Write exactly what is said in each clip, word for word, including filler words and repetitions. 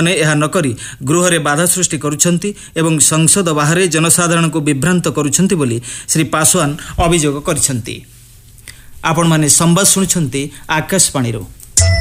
माने यह नकरी गृह रे बाधा सृष्टि करुछंती एवं संसद बाहर जनसाधारण को विभ्रांत करुछंती बोली श्री पासवान अभियोग करिछंती। आपण माने संवाद सुनिछंती आकाशवाणी रो।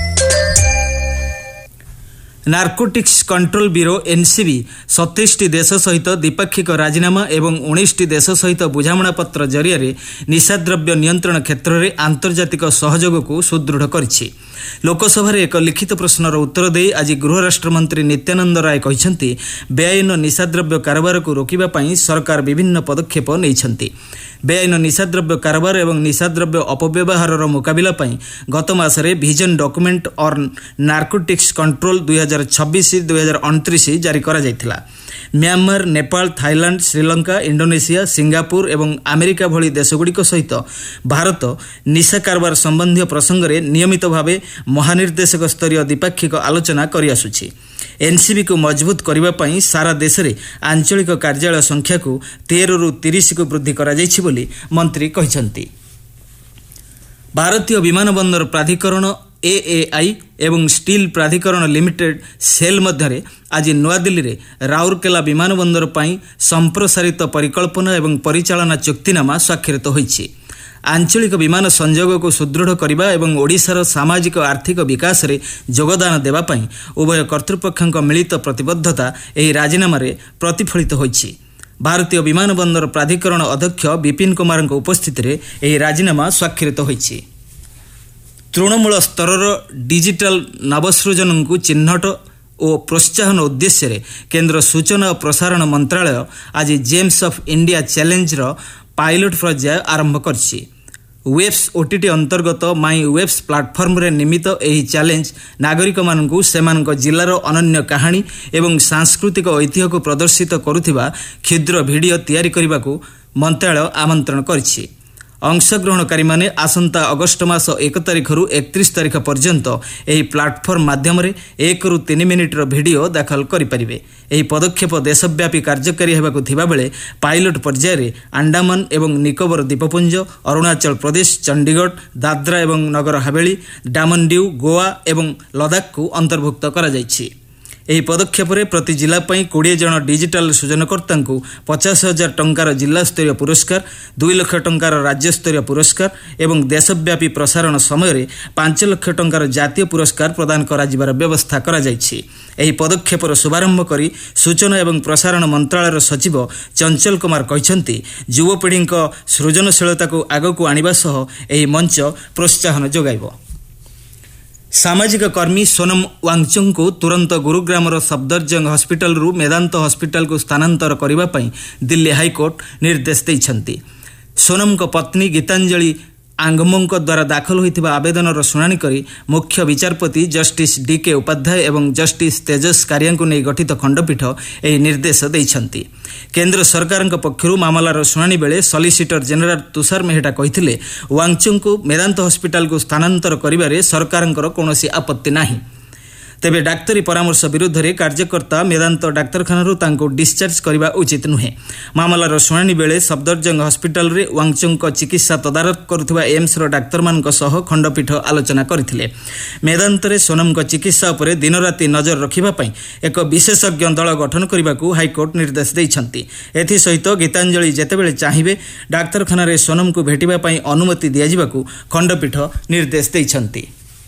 नार्कोटिक्स कंट्रोल ब्यूरो एनसीबी सत्ताईस टी देश सहित द्विपाक्षिक राजीनामा एवं उन्नीस टी देश सहित बुझामणा पत्र जरिया निशाद्रव्य नियंत्रण क्षेत्र में आंतर्जातिक सहयोग को सुदृढ़ करिछि। लोकसभा एक लिखित प्रश्नर उत्तर दे आज गृह राष्ट्रमंत्री नित्यानंद राय कहिसेंति बेआईन निशाद्रव्य कारोबार को रोकिबा पई सरकार विभिन्न पदक्षेप नेइछंती। बेआईन निशाद्रव्य कारोबार एवं निशाद्रव्य अपव्यवहार मुकाबला पई गत मासरे विजन डॉक्यूमेंट और नार्कोटिक्स कंट्रोल दुई हजार छब्बीस दुई हजार अणतीस जारी करा जायथिला। Myanmar, Nepal, Thailand, Sri Lanka, Indonesia, Singapore एवं अमेरिका भली देशगुड़िक सहित भारत निशा कारोबार संबंधी प्रसंग में नियमित भाव महानिर्देशक स्तरीय द्विपाक्षिक आलोचना करि आसुछि। एनसीबी को मजबूत करने पर सारा देश में आंचलिक कार्यालय संख्या को तेरह रु तीस को वृद्धि करा जायछि बोली मंत्री कहिसंती। भारतीय विमान बंदर प्राधिकरण एएआई एवं स्टील प्राधिकरण लिमिटेड सेल मध्य आज नवा दिल्ली रे राउरकेला विमान बंदर पर संप्रसारित परिकल्पना एवं परिचालना चुक्तिनामा स्वाक्षरित होइछि। आंचलिक विमान संयोग को सुदृढ़ करने एवं ओडिशार सामाजिक आर्थिक विकास रे योगदान देवा पई उभय कर्तृपक्षक मिलित प्रतिबद्धता एही राजीनामा रे प्रतिफलित होइछि। भारतीय विमान बंदर प्राधिकरण अध्यक्ष विपिन कुमार उपस्थिति रे एही राजीनामा स्वाक्षरित होइछि। तृणमूल स्तर डिजिटल नवसृजन को चिन्हट और प्रोत्साहन उद्देश्य रे केंद्र सूचना और प्रसारण मंत्रालय आज James of India challenge row pilot पर्याय आरंभ करछि। वेब्स ओटीटी अंतर्गत माई वेब्स प्लाटफर्म रे निमित्त एही चैलेंज नागरिक मानकु सेमानक जिल्लार अनन्य कहानी एवं सांस्कृतिक ऐतिह्य को प्रदर्शित करुथिबा क्षुद्र भिडियो तैयारी करबाकू मंत्रालय आमंत्रण करछि। अंशग्रहणकारी माने आसंता अगस्ट मास एक तारिख रु एकतीस तारिख पर्यंत एही प्लाटफर्म माध्यम रे एक रु तीन मिनिटर भिडियो दाखल करि परिबे। एही पदक्षेप देशव्यापी कार्यकारी हेबाकू थिबा बेले पायलट पर्याय रे अंडमान एवं निकोबर द्वीपपुंज, अरुणाचल प्रदेश, चंडीगढ़, दादरा एवं नगर हवेली, डामन डीव, गोवा एवं लद्दाख को अंतर्भुक्त करा जायछि। ଏହି ପଦକ୍ଷେପରେ ପ୍ରତି ଜିଲ୍ଲା ପାଇଁ କୋଡ଼ିଏ ଜଣ ଡିଜିଟାଲ ସୃଜନକର୍ତ୍ତାଙ୍କୁ ପଚାଶ ହଜାର ଟଙ୍କାର ଜିଲ୍ଲାସ୍ତରୀୟ ପୁରସ୍କାର, ଦୁଇ ଲକ୍ଷ ଟଙ୍କାର ରାଜ୍ୟସ୍ତରୀୟ ପୁରସ୍କାର ଏବଂ ଦେଶବ୍ୟାପୀ ପ୍ରସାରଣ ସମୟରେ ପାଞ୍ଚ ଲକ୍ଷ ଟଙ୍କାର ଜାତୀୟ ପୁରସ୍କାର ପ୍ରଦାନ କରାଯିବାର ବ୍ୟବସ୍ଥା କରାଯାଇଛି। ଏହି ପଦକ୍ଷେପର ଶୁଭାରମ୍ଭ କରି ସୂଚନା ଏବଂ ପ୍ରସାରଣ ମନ୍ତ୍ରଣାଳୟର ସଚିବ ଚଞ୍ଚଲ କୁମାର କହିଛନ୍ତି ଯୁବପିଢ଼ିଙ୍କ ସୃଜନଶୀଳତାକୁ ଆଗକୁ ଆଣିବା ସହ ଏହି ମଞ୍ଚ ପ୍ରୋତ୍ସାହନ ଯୋଗାଇବ। सामाजिक कर्मी सोनम वांगचुक को तुरंत गुरुग्राम सफदरजंग हॉस्पिटल रु मेदांत हॉस्पिटल को स्थानांतर करने पर दिल्ली हाईकोर्ट निर्देश देइछंती। सोनम को पत्नी गीतांजलि आंगमों द्वारा दाखल होता आवेदन शुणाणी करी मुख्य विचारपति जस्टिस डीके उपाध्याय एवं जस्टिस तेजस कारिया को नहीं गठित खंडपीठ यह निर्देश देइछंती। केंद्र सरकार पक्षर मामलार शुणाणी बेले सॉलिसिटर जनरल तुषार मेहटा कहिथिले वांगचुक को मेदांत हॉस्पिटल को स्थानांतर करिबारे सरकारंकर कोनोसी आपत्ति नाही। तेबे डाक्तरी परामर्श विरुद्ध रे कार्यकर्ता मेदांत डाक्तरखाना तांको डिस्चार्ज करने उचित नुहे। मामलार शुणाणी बेले सफदरजंग हॉस्पिटल रे वांगचुक चिकित्सा तदारख करुवा एम्स डाक्तर मान सह खंडपीठ आलोचना करथिले। मेदांत रे सोनम चिकित्सा उपरे दिन राति नजर रखिबा पई एक विशेषज्ञ दल गठन करने को हाईकोर्ट निर्देश देइछंती। एथि सहित गीतांजलि जेतेबेले चाहिबे डाक्तरखाना रे सोनम को भेटिबा पई अनुमति दियाजिबाकू खंडपीठ निर्देश देइछंती।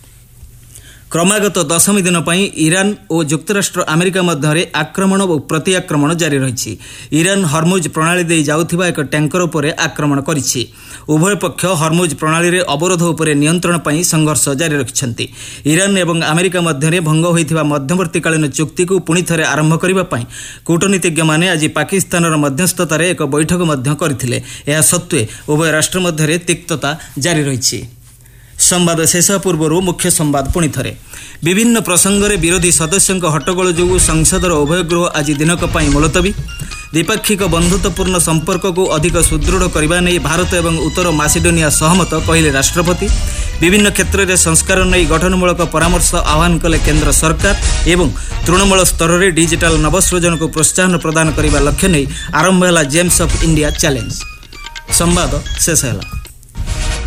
क्रमागत दशमी दिन पर ईरान और युक्तराष्ट्र अमेरिका मध्य आक्रमण और प्रति आक्रमण जारी रही। ईरान हरमुज प्रणाली दे जाउथिबा एक टैंकर उपर आक्रमण करिछि। उभय पक्ष हरमुज प्रणाली रे अवरोध उपर नियंत्रण पर संघर्ष जारी रखिछंती। ईरान एवं अमेरिका मध्य भंग होइथिबा मध्यवर्तीकालीन चुक्ति को पुणी थरे आरंभ करबा पई कूटनीतिज्ञ माने आज पाकिस्तानर मध्यस्थतार एक बैठक मध्य करथिले। एहा सत्वे उभय राष्ट्र मध्य तिक्तता जारी रही। संवाद शेष पूर्व मुख्य संवाद पुणी थरे। विभिन्न प्रसंग में विरोधी सदस्यों हट्टगोल जो संसदर उभय गृह आज दिनक पई मुलतवी। द्विपाक्षिक बंधुत्वपूर्ण संपर्क को अधिक सुदृढ़ करने नहीं भारत एवं उत्तर मासिडोनिया सहमत कहले राष्ट्रपति। विभिन्न क्षेत्र में संस्कार नहीं गठनमूलक परामर्श आह्वान कले केंद्र सरकार एवं तृणमूल स्तर में डिजिटल नवसृजन को प्रोत्साहन प्रदान करने लक्ष्य नहीं आरंभ है जेम्स ऑफ इंडिया चैलेंज। संवाद शेष है।